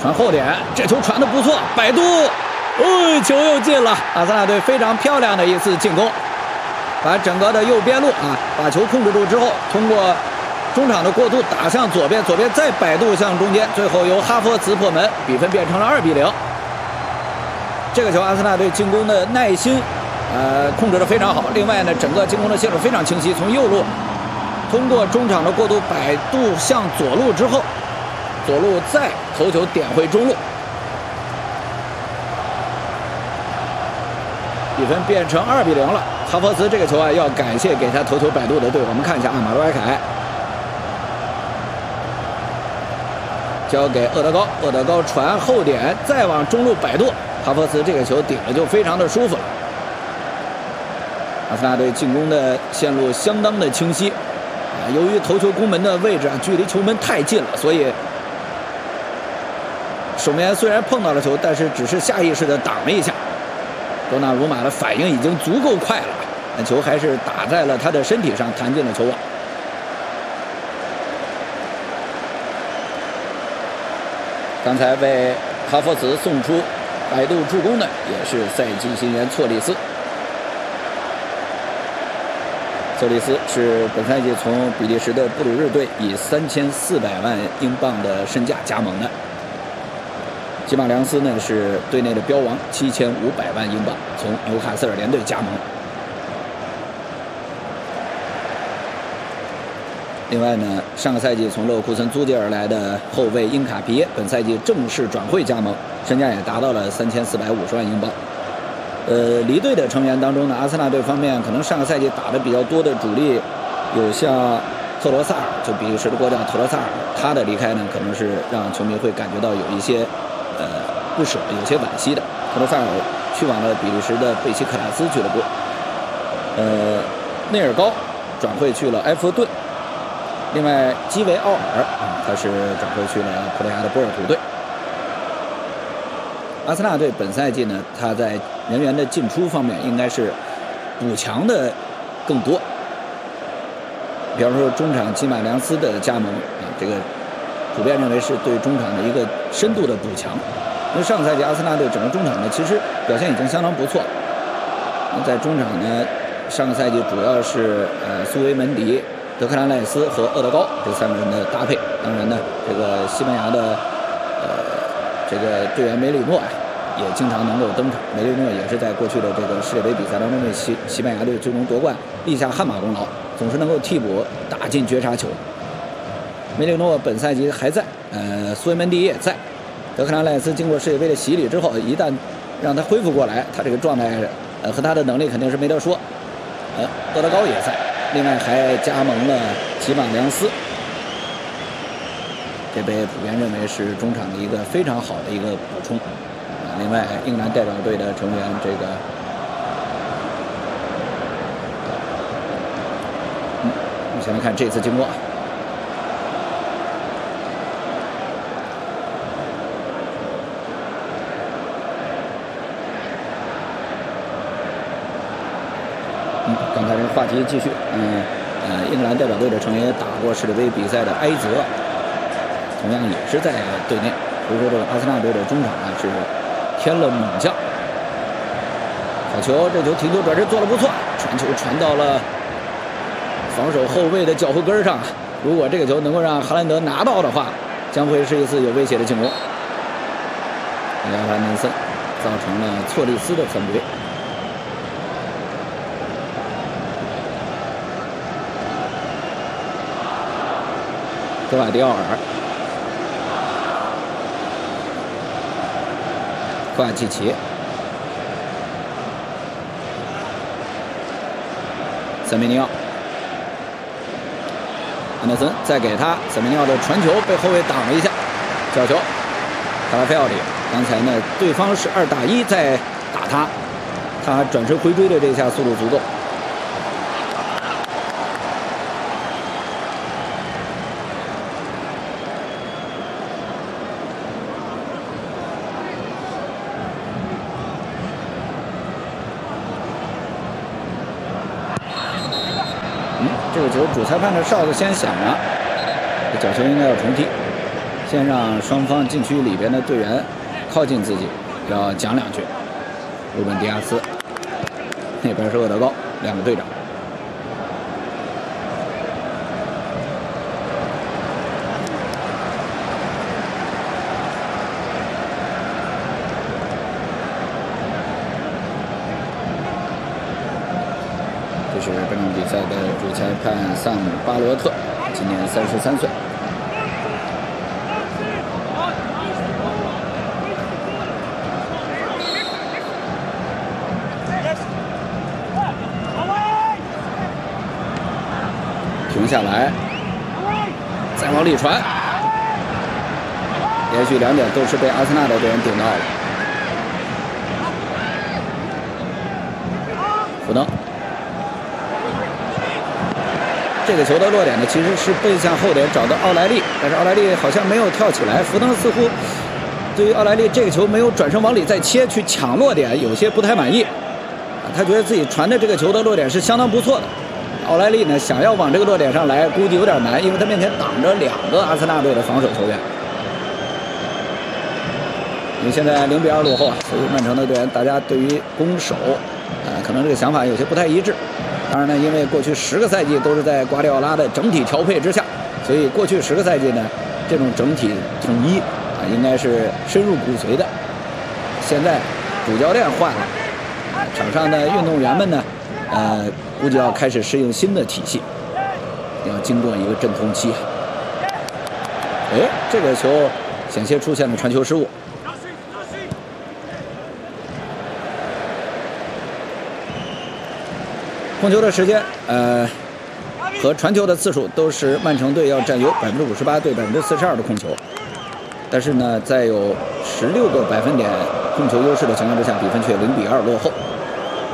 传后点，这球传得不错，摆渡，球又进了。阿森纳队非常漂亮的一次进攻，把整个的右边路把球控制住之后，通过中场的过渡打向左边，左边再摆渡向中间，最后由哈弗茨破门，比分变成了2-0。这个球阿森纳队进攻的耐心，控制得非常好。另外呢，整个进攻的线路非常清晰，从右路通过中场的过渡摆渡向左路之后，左路再头球点回中路，比分变成2-0了。哈弗茨这个球要感谢给他头球摆渡的队。我们看一下马洛埃凯交给厄德高，厄德高传后点，再往中路摆渡，哈弗茨这个球顶了就非常的舒服了。阿森纳队进攻的线路相当的清晰，由于头球攻门的位置距离球门太近了，所以守门员虽然碰到了球，但是只是下意识的挡了一下。多纳鲁马的反应已经足够快了，但球还是打在了他的身体上，弹进了球网。刚才为哈弗茨送出摆渡助攻的也是赛季新援错利斯。错利斯是本赛季从比利时的布鲁日队以3400万英镑的身价加盟的。吉马良斯呢是队内的标王，7500万英镑从纽卡斯尔联队加盟。另外呢，上个赛季从勒沃库森租借而来的后卫因卡皮耶，本赛季正式转会加盟，身价也达到了3450万英镑。离队的成员当中呢，阿森纳队方面可能上个赛季打的比较多的主力有像特罗萨尔，就比利时的国脚特罗萨尔，他的离开呢，可能是让球迷会感觉到有一些不舍，有些惋惜的。特罗萨尔去往了比利时的贝西克塔斯俱乐部。内尔高转会去了埃弗顿。另外，基维奥尔他是转会去了葡萄牙的波尔图队。阿森纳队本赛季呢，他在人员的进出方面应该是补强的更多。比方说中场基马良斯的加盟这个普遍认为是对中场的一个深度的补强。因为上个赛季阿森纳队整个中场呢，其实表现已经相当不错。在中场呢，上个赛季主要是苏维门迪、德克兰赖斯和厄德高这3个人的搭配。当然呢，这个西班牙的这个队员梅里诺也经常能够登场。梅里诺也是在过去的这个世界杯比赛当中为西班牙队最终夺冠立下汗马功劳，总是能够替补打进绝杀球。梅里诺本赛季还在，苏维门迪也在。德克兰赖斯经过世界杯的洗礼之后，一旦让他恢复过来，他这个状态和他的能力肯定是没得说。厄德高也在，另外还加盟了吉马良斯，这被普遍认为是中场的一个非常好的一个补充。另外，英格兰代表队的成员这个，我们先来看这次经过。刚才这个话题继续，英格兰代表队的成员打过世界杯比赛的埃泽，同样也是在队内。所以说，这个阿森纳队的中场是添了猛将。好球，这球停球转身做得不错，传球传到了防守后卫的脚后跟上。如果这个球能够让哈兰德拿到的话，将会是一次有威胁的进攻。亚凡内森造成了错利斯的犯规。科瓦迪奥尔，科瓦季奇，塞梅尼奥，安德森再给他，塞梅尼奥的传球被后卫挡了一下，角球，卡拉菲奥里。刚才呢，对方是2打1在打他，他转身回追的这一下速度足够。这个球主裁判的哨子先响了，这角球应该要重踢。 先让双方禁区里边的队员靠近自己，要讲两句。鲁本·迪亚斯，那边是厄德高，两个队长。这是本场比赛的主裁判萨姆·巴罗特，今年33岁。停下来，再往里传，连续2点都是被阿森纳的队员顶到了。福登，这个球的落点呢，其实是背向后点找到奥莱利，但是奥莱利好像没有跳起来。福登似乎对于奥莱利这个球没有转身往里再切去抢落点，有些不太满意。他觉得自己传的这个球的落点是相当不错的。奥莱利呢，想要往这个落点上来，估计有点难，因为他面前挡着2个阿森纳队的防守球员。因为现在0比2落后啊，所以曼城的队员大家对于攻守，可能这个想法有些不太一致。当然呢，因为过去10个赛季都是在瓜迪奥拉的整体调配之下，所以过去10个赛季呢，这种整体统一啊，应该是深入骨髓的。现在主教练换了，场上的运动员们呢，估计要开始适应新的体系，要经过一个阵痛期。哎，这个球险些出现了传球失误。控球的时间，和传球的次数都是曼城队要占有58%对42%的控球，但是呢，在有16个百分点控球优势的情况之下，比分却0比2落后。